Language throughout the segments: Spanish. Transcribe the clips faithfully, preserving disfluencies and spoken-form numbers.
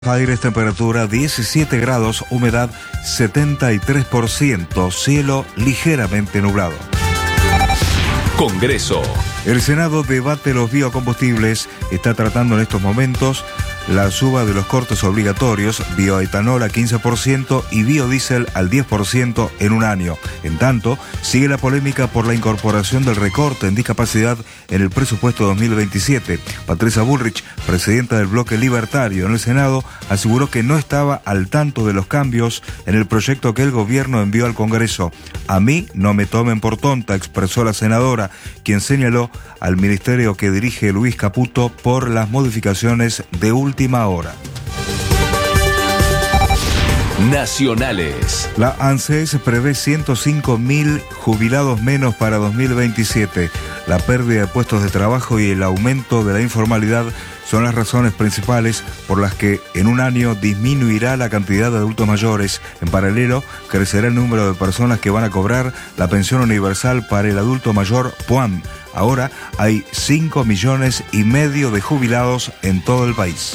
Aires, temperatura diecisiete grados, humedad setenta y tres por ciento, cielo ligeramente nublado. Congreso. El Senado debate los biocombustibles, está tratando en estos momentos la suba de los cortes obligatorios, bioetanol a quince por ciento y biodiesel al diez por ciento en un año. En tanto, sigue la polémica por la incorporación del recorte en discapacidad en el presupuesto dos mil veintisiete. Patricia Bullrich, presidenta del bloque libertario en el Senado, aseguró que no estaba al tanto de los cambios en el proyecto que el gobierno envió al Congreso. A mí no me tomen por tonta, expresó la senadora, quien señaló al ministerio que dirige Luis Caputo por las modificaciones de última hora. Nacionales. La ANSES prevé ciento cinco mil jubilados menos para dos mil veintisiete. La pérdida de puestos de trabajo y el aumento de la informalidad son las razones principales por las que en un año disminuirá la cantidad de adultos mayores. En paralelo, crecerá el número de personas que van a cobrar la pensión universal para el adulto mayor P U A M. Ahora hay cinco millones y medio de jubilados en todo el país.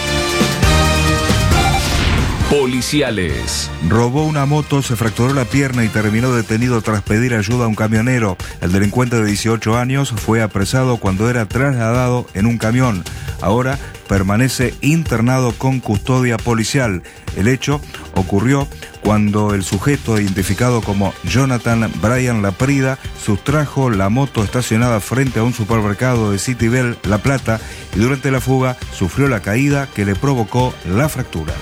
Policiales. Robó una moto, se fracturó la pierna y terminó detenido tras pedir ayuda a un camionero. El delincuente de dieciocho años fue apresado cuando era trasladado en un camión. Ahora permanece internado con custodia policial. El hecho ocurrió cuando el sujeto, identificado como Jonathan Brian Laprida, sustrajo la moto estacionada frente a un supermercado de Citibel La Plata y durante la fuga sufrió la caída que le provocó la fractura.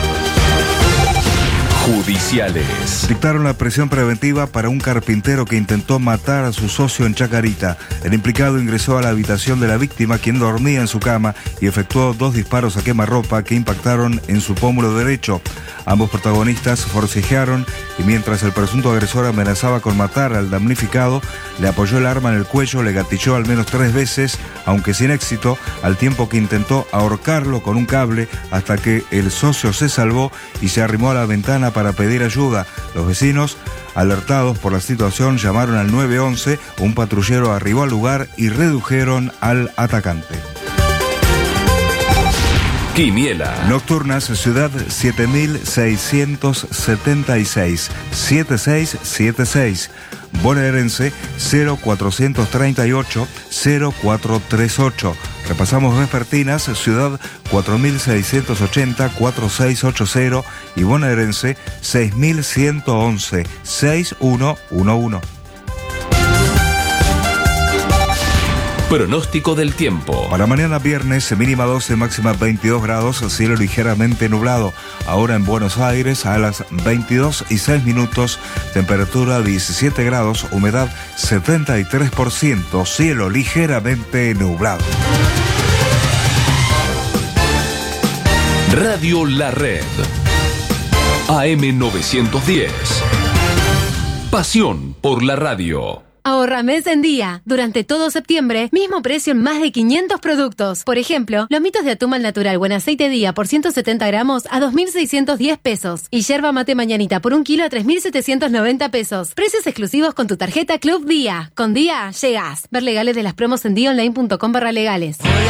Judiciales. Dictaron la prisión preventiva para un carpintero que intentó matar a su socio en Chacarita. El implicado ingresó a la habitación de la víctima, quien dormía en su cama, y efectuó dos disparos a quemarropa que impactaron en su pómulo derecho. Ambos protagonistas forcejearon y mientras el presunto agresor amenazaba con matar al damnificado, le apoyó el arma en el cuello, le gatilló al menos tres veces, aunque sin éxito, al tiempo que intentó ahorcarlo con un cable hasta que el socio se salvó y se arrimó a la ventana para pedir ayuda. Los vecinos, alertados por la situación, llamaron al nueve once, un patrullero arribó al lugar y redujeron al atacante. Quiniela. Nocturnas, ciudad siete mil seiscientos setenta y seis, setenta y seis setenta y seis. Bonaerense cero cuatrocientos treinta y ocho, cero cuatrocientos treinta y ocho. Repasamos vespertinas, ciudad cuatro mil seiscientos ochenta, cuatro seis ocho cero y bonaerense seis mil ciento once, seis uno uno uno. Pronóstico del tiempo. Para mañana viernes, mínima doce, máxima veintidós grados, cielo ligeramente nublado. Ahora en Buenos Aires a las veintidós y seis minutos, temperatura diecisiete grados, humedad setenta y tres por ciento, cielo ligeramente nublado. Radio La Red. A M novecientos diez. Pasión por la radio. Ahorra mes en día. Durante todo septiembre, mismo precio en más de quinientos productos. Por ejemplo, lomitos de atún al natural buen aceite día por ciento setenta gramos a dos mil seiscientos diez pesos. Y yerba mate mañanita por un kilo a tres mil setecientos noventa pesos. Precios exclusivos con tu tarjeta Club Día. Con Día, llegás. Ver legales de las promos en día online punto com barra legales.